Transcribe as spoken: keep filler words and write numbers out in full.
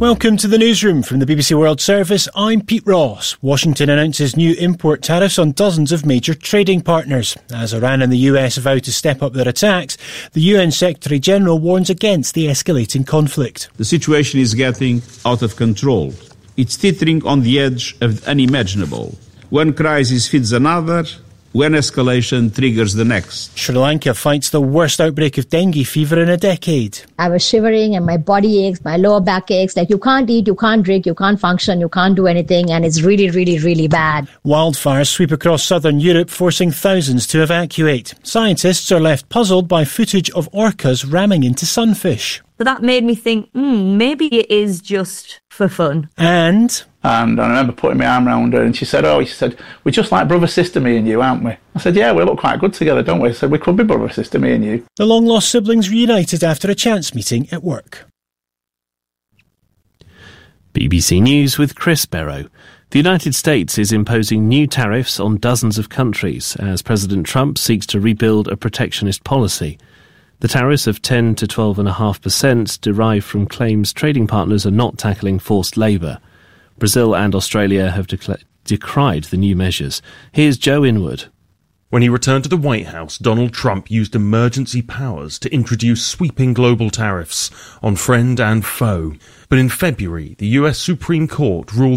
Welcome to the newsroom from the B B C World Service. I'm Pete Ross. Washington announces new import tariffs on dozens of major trading partners. As Iran and the U S vow to step up their attacks, the U N Secretary-General warns against the escalating conflict. The situation is getting out of control. It's teetering on the edge of the unimaginable. One crisis feeds another, when escalation triggers the next. Sri Lanka fights the worst outbreak of dengue fever in a decade. I was shivering and my body aches, my lower back aches. Like, you can't eat, you can't drink, you can't function, you can't do anything, and it's really, really, really bad. Wildfires sweep across southern Europe, forcing thousands to evacuate. Scientists are left puzzled by footage of orcas ramming into sunfish. So that made me think, hmm, maybe it is just for fun. And... And I remember putting my arm around her and she said, oh, she said, we're just like brother-sister, me and you, aren't we? I said, yeah, we look quite good together, don't we? I said, we could be brother-sister, me and you. The long-lost siblings reunited after a chance meeting at work. B B C News with Chris Barrow. The United States is imposing new tariffs on dozens of countries as President Trump seeks to rebuild a protectionist policy. The tariffs of ten to twelve point five percent derive from claims trading partners are not tackling forced labour. Brazil and Australia have decla- decried the new measures. Here's Joe Inwood. When he returned to the White House, Donald Trump used emergency powers to introduce sweeping global tariffs on friend and foe. But in February, the U S Supreme Court ruled